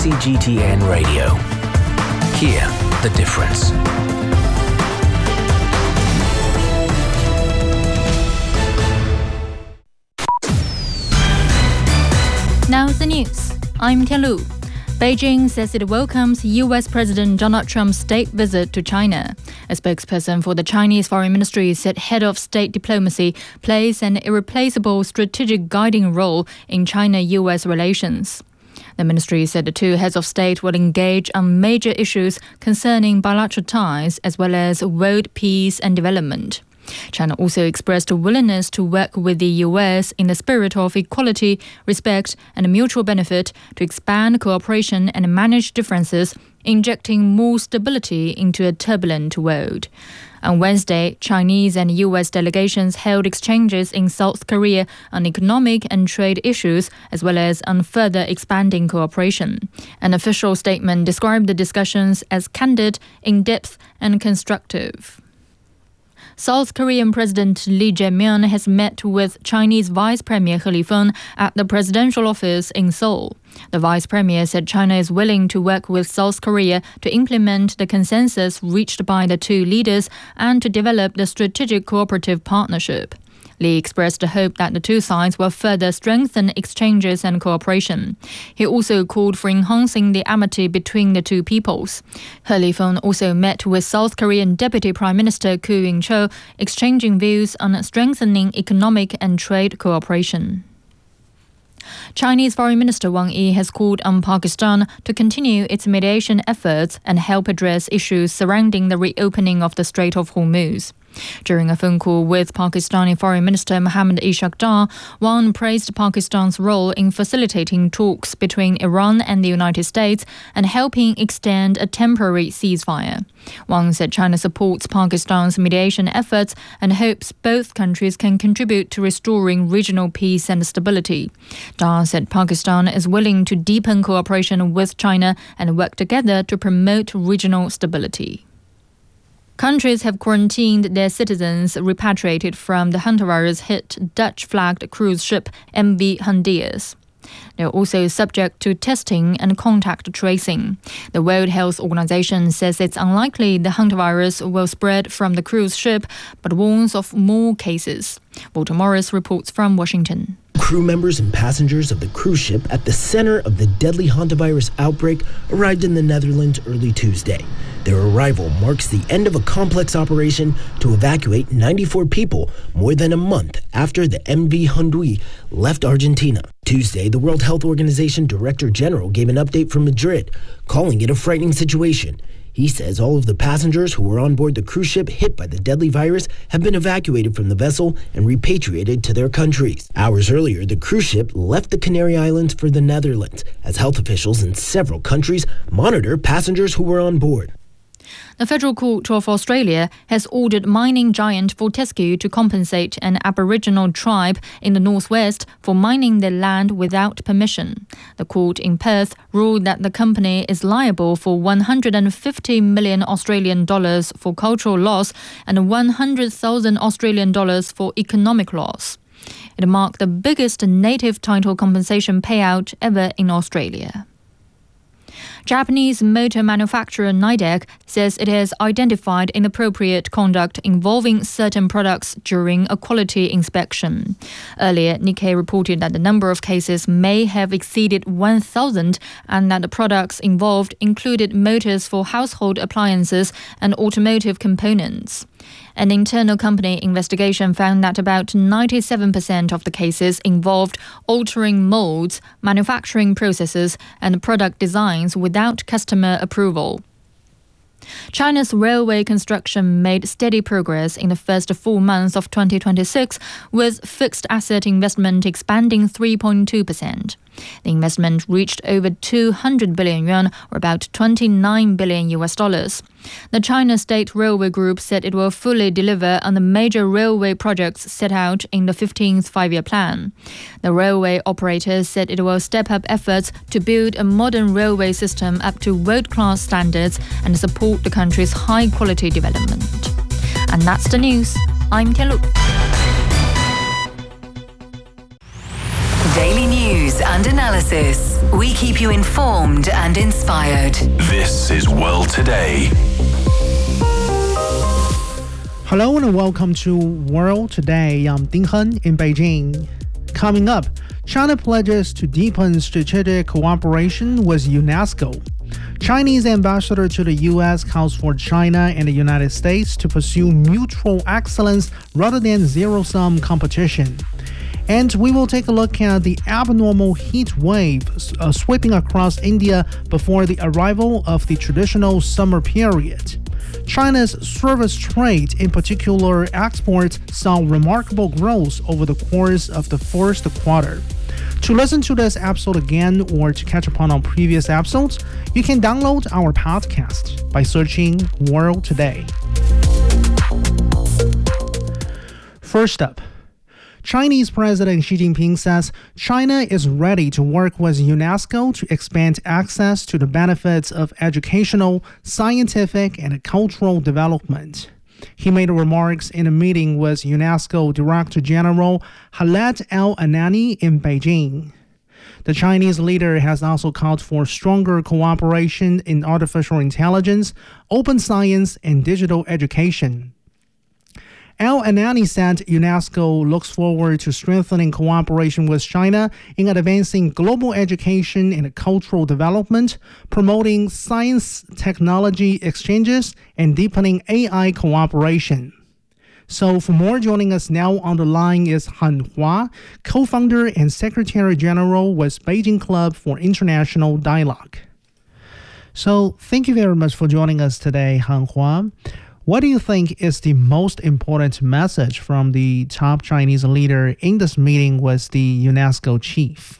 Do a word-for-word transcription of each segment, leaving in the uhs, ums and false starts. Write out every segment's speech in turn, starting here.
C G T N Radio. Hear the difference. Now the news. I'm Tianlu. Beijing says it welcomes U S President Donald Trump's state visit to China. A spokesperson for the Chinese Foreign Ministry said head of state diplomacy plays an irreplaceable strategic guiding role in China-U S relations. The ministry said the two heads of state will engage on major issues concerning bilateral ties as well as world peace and development. China also expressed a willingness to work with the U S in the spirit of equality, respect, and mutual benefit to expand cooperation and manage differences, injecting more stability into a turbulent world. On Wednesday, Chinese and U S delegations held exchanges in South Korea on economic and trade issues, as well as on further expanding cooperation. An official statement described the discussions as candid, in-depth, and constructive. South Korean President Lee Jae-myung has met with Chinese Vice Premier He Lifeng at the presidential office in Seoul. The Vice Premier said China is willing to work with South Korea to implement the consensus reached by the two leaders and to develop the strategic cooperative partnership. Lee expressed a hope that the two sides will further strengthen exchanges and cooperation. He also called for enhancing the amity between the two peoples. He Lifeng also met with South Korean Deputy Prime Minister Koo Yun-cho, exchanging views on strengthening economic and trade cooperation. Chinese Foreign Minister Wang Yi has called on Pakistan to continue its mediation efforts and help address issues surrounding the reopening of the Strait of Hormuz. During a phone call with Pakistani Foreign Minister Mohammad Ishaq Dar, Wang praised Pakistan's role in facilitating talks between Iran and the United States and helping extend a temporary ceasefire. Wang said China supports Pakistan's mediation efforts and hopes both countries can contribute to restoring regional peace and stability. Dar said Pakistan is willing to deepen cooperation with China and work together to promote regional stability. Countries have quarantined their citizens repatriated from the hantavirus-hit Dutch-flagged cruise ship M V Hondias. They are also subject to testing and contact tracing. The World Health Organization says it's unlikely the hantavirus will spread from the cruise ship, but warns of more cases. Walter Morris reports from Washington. Crew members and passengers of the cruise ship at the center of the deadly hantavirus outbreak arrived in the Netherlands early Tuesday. Their arrival marks the end of a complex operation to evacuate ninety-four people more than a month after the M V Hondias left Argentina. Tuesday, the World Health Organization Director General gave an update from Madrid, calling it a frightening situation. He says all of the passengers who were on board the cruise ship hit by the deadly virus have been evacuated from the vessel and repatriated to their countries. Hours earlier, the cruise ship left the Canary Islands for the Netherlands as health officials in several countries monitor passengers who were on board. The Federal Court of Australia has ordered mining giant Fortescue to compensate an Aboriginal tribe in the northwest for mining their land without permission. The court in Perth ruled that the company is liable for one hundred fifty million Australian dollars for cultural loss and one hundred thousand Australian dollars for economic loss. It marked the biggest native title compensation payout ever in Australia. Japanese motor manufacturer Nidec says it has identified inappropriate conduct involving certain products during a quality inspection. Earlier, Nikkei reported that the number of cases may have exceeded one thousand and that the products involved included motors for household appliances and automotive components. An internal company investigation found that about ninety-seven percent of the cases involved altering molds, manufacturing processes, and product designs without customer approval. China's railway construction made steady progress in the first four months of twenty twenty-six, with fixed asset investment expanding three point two percent. The investment reached over two hundred billion yuan, or about twenty-nine billion U S dollars. The China State Railway Group said it will fully deliver on the major railway projects set out in the fifteenth five-year plan. The railway operator said it will step up efforts to build a modern railway system up to world-class standards and support the country's high-quality development. And that's the news. I'm Tianlu. Daily news and analysis. We keep you informed and inspired. This is World Today. Hello and welcome to World Today. I'm Ding Hen in Beijing. Coming up, China pledges to deepen strategic cooperation with UNESCO. Chinese ambassador to the U S calls for China and the United States to pursue mutual excellence rather than zero-sum competition. And we will take a look at the abnormal heat wave uh, sweeping across India before the arrival of the traditional summer period. China's service trade, in particular exports, saw remarkable growth over the course of the first quarter. To listen to this episode again or to catch up on our previous episodes, you can download our podcast by searching World Today. First up, Chinese President Xi Jinping says China is ready to work with UNESCO to expand access to the benefits of educational, scientific, and cultural development. He made remarks in a meeting with UNESCO Director General Khaled Al-Anani in Beijing. The Chinese leader has also called for stronger cooperation in artificial intelligence, open science, and digital education. Al-Anani said UNESCO looks forward to strengthening cooperation with China in advancing global education and cultural development, promoting science technology exchanges, and deepening A I cooperation. So for more, joining us now on the line is Han Hua, co-founder and secretary general with Beijing Club for International Dialogue. So thank you very much for joining us today, Han Hua. What do you think is the most important message from the top Chinese leader in this meeting with the UNESCO chief?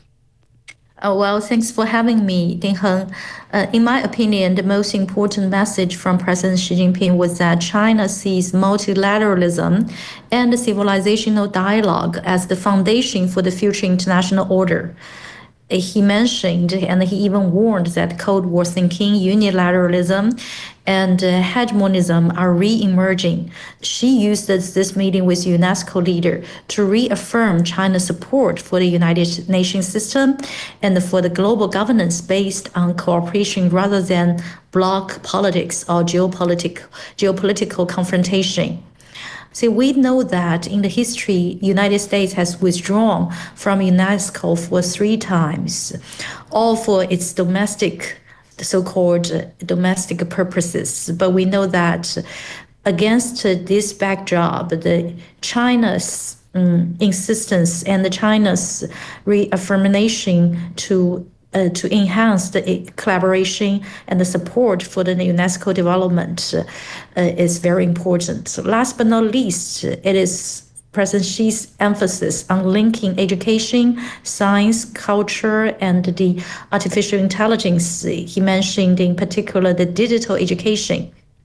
Uh, well, thanks for having me, Ding Hen. Uh, in my opinion, the most important message from President Xi Jinping was that China sees multilateralism and civilizational dialogue as the foundation for the future international order. He mentioned and he even warned that Cold War thinking, unilateralism, and uh, hegemonism are re-emerging. She used this, this meeting with UNESCO leader to reaffirm China's support for the United Nations system and for the global governance based on cooperation rather than bloc politics or geopolitical, geopolitical confrontation. See, we know that in the history, United States has withdrawn from UNESCO for three times, all for its domestic, so-called domestic purposes. But we know that against this backdrop, the China's um, insistence and the China's reaffirmation to Uh, to enhance the collaboration and the support for the UNESCO development uh, is very important. So last but not least, it is President Xi's emphasis on linking education, science, culture, and the artificial intelligence. He mentioned in particular the digital education,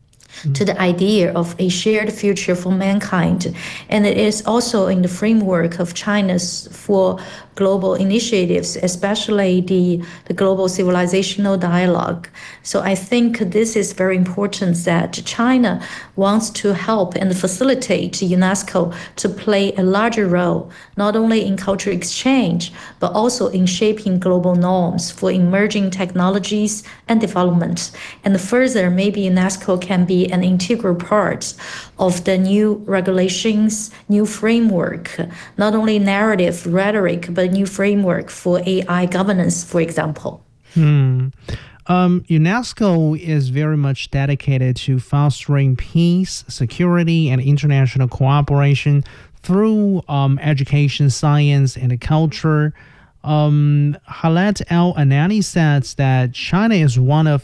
to the idea of a shared future for mankind. And it is also in the framework of China's four global initiatives, especially the, the global civilizational dialogue. So I think this is very important that China wants to help and facilitate UNESCO to play a larger role, not only in cultural exchange, but also in shaping global norms for emerging technologies and development. And further, maybe UNESCO can be an integral part of the new regulations, new framework, not only narrative, rhetoric, but new framework for A I governance, for example. Hmm. Um, UNESCO is very much dedicated to fostering peace, security, and international cooperation through um, education, science, and culture. Um, Khaled Al-Anani says that China is one of